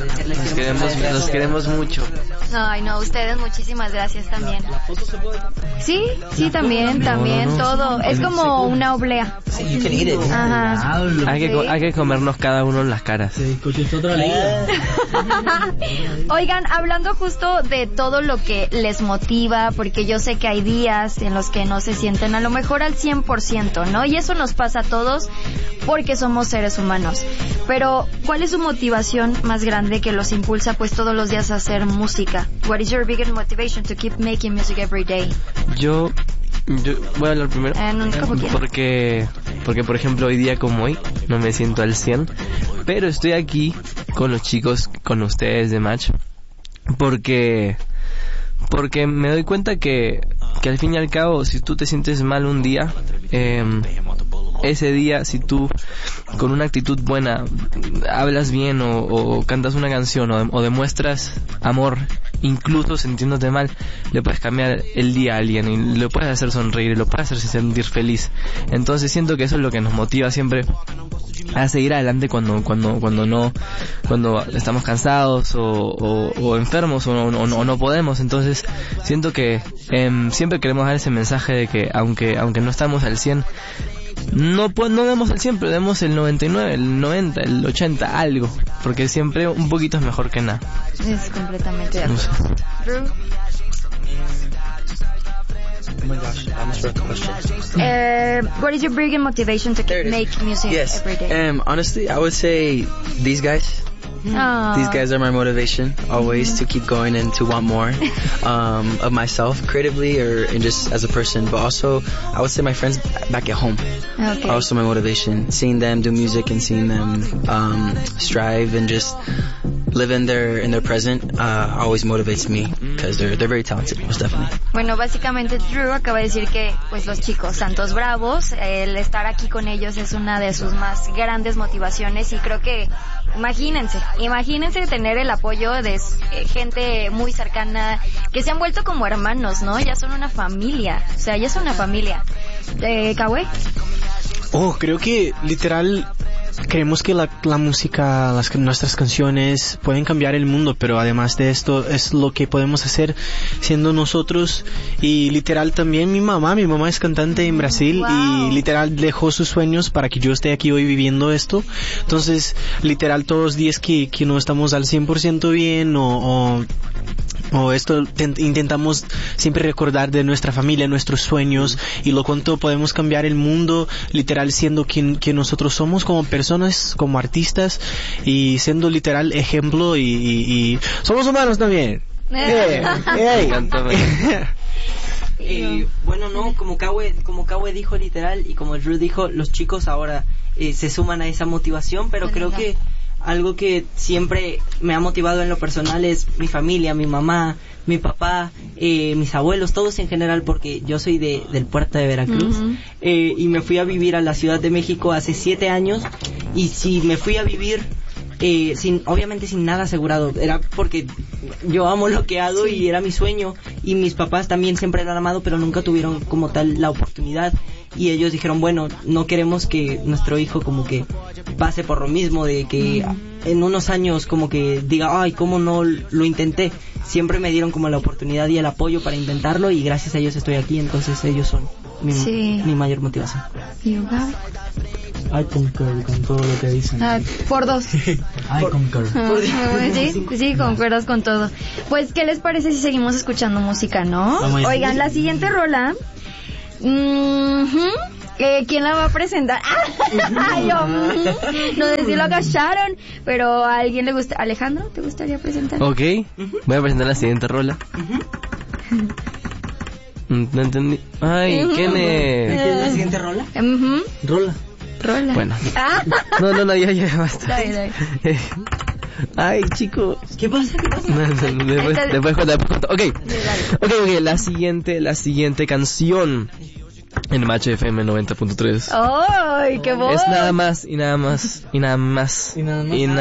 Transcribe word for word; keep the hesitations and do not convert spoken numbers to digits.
Los queremos, los queremos mucho. Ay, no, ustedes muchísimas gracias también. Sí, sí, también, también, no, no. todo. Es como una oblea. Ajá. Hay que, co- hay que comernos cada uno en las caras. Oigan, hablando justo de todo lo que les motiva, porque yo sé que hay días en los que no se sienten a lo mejor al cien por ciento, ¿no? Y eso nos pasa a todos porque somos seres humanos. Pero, ¿cuál es su motivación más grande que los impulsa pues todos los días a hacer música? What is your biggest motivation to keep making music every day? Yo, yo voy a hablar primero. Eh, no, como quieras. Porque, porque por ejemplo hoy día como hoy no me siento al cien, pero estoy aquí con los chicos, con ustedes de Match, porque, porque me doy cuenta que, que al fin y al cabo, si tú te sientes mal un día, eh, ese día, si tú con una actitud buena hablas bien o, o cantas una canción o, o demuestras amor, incluso sintiéndote mal, le puedes cambiar el día a alguien y le puedes hacer sonreír y lo puedes hacer sentir feliz. Entonces siento que eso es lo que nos motiva siempre a seguir adelante cuando cuando cuando no cuando estamos cansados o, o, o enfermos o, o, o no podemos. Entonces siento que eh, siempre queremos dar ese mensaje de que aunque aunque no estamos al cien, no pues no demos el cien, pero demos el noventa y nueve, el noventa, el ochenta, algo, porque siempre un poquito es mejor que nada. Es completamente de acuerdo. Drew? Oh my gosh, I almost forgot the question. Uh, what is your biggest motivation to keep making music Yes. every day? Um, honestly, I would say these guys. Aww. These guys are my motivation always to keep going and to want more um, of myself creatively or and just as a person. But also, I would say my friends back at home Okay. are also my motivation. Seeing them do music and seeing them um, strive and just live in their in their present uh, always motivates me because they're they're very talented, most definitely. Bueno, básicamente Drew acaba de decir que pues los chicos Santos Bravos, el estar aquí con ellos es una de sus más grandes motivaciones y creo que imagínense, imagínense tener el apoyo de eh, gente muy cercana que se han vuelto como hermanos, ¿no? Ya son una familia, o sea, ya son una familia. Eh, ¿Kawe? Oh, creo que literal creemos que la, la música, las, nuestras canciones pueden cambiar el mundo, pero además de esto es lo que podemos hacer siendo nosotros. Y literal también mi mamá, mi mamá es cantante en Brasil. Wow. Y literal dejó sus sueños para que yo esté aquí hoy viviendo esto. Entonces literal todos los días que, que no estamos al cien por ciento bien o, o o esto tent, intentamos siempre recordar de nuestra familia, nuestros sueños y lo cuánto podemos cambiar el mundo literal siendo quien, quien nosotros somos como personas, como artistas y siendo literal ejemplo y, y, y somos humanos también. Eh, eh, Eh, bueno, no, como Kawe, como Kawe dijo literal y como Drew dijo, los chicos ahora eh, se suman a esa motivación, pero creo que algo que siempre me ha motivado en lo personal es mi familia, mi mamá, mi papá, eh, mis abuelos, todos en general, porque yo soy de del puerto de Veracruz. Uh-huh. eh, y me fui a vivir a la Ciudad de México hace siete años y si me fui a vivir Eh, sin, obviamente sin nada asegurado, era porque yo amo lo que hago y era mi sueño y mis papás también siempre lo han amado pero nunca tuvieron como tal la oportunidad y ellos dijeron bueno, no queremos que nuestro hijo como que pase por lo mismo de que mm. en unos años como que diga ay, cómo no lo intenté, siempre me dieron como la oportunidad y el apoyo para intentarlo y gracias a ellos estoy aquí, entonces ellos son mi, sí. mi mayor motivación. ¿Y Gaby? I concur con todo lo que dicen. Ah, por dos. I concur. Sí, sí, concuerdas con todo. Pues, ¿qué les parece si seguimos escuchando música, no? Oigan, la siguiente rola... Mm-hmm. Eh, ¿Quién la va a presentar? Yo, mm, no sé si lo agacharon, pero a alguien le gusta. Alejandro, ¿te gustaría presentar? Ok, uh-huh. Voy a presentar la siguiente rola. Uh-huh. No entendí. Ay, uh-huh. ¿quién es? ¿Qué es la siguiente rola? Uh-huh. Rola. Rola. Bueno. No, no, no, ya, ya, basta. Dale, dale. Ay, chicos. ¿Qué pasa? ¿Qué pasa? No, no, no, después, Entonces... después cuento, después cuento. Ok. Ok, ok, la siguiente, la siguiente canción en Match F M noventa punto tres. ¡Ay, qué voz! Es nada más y nada más y nada más y nada más. Y nada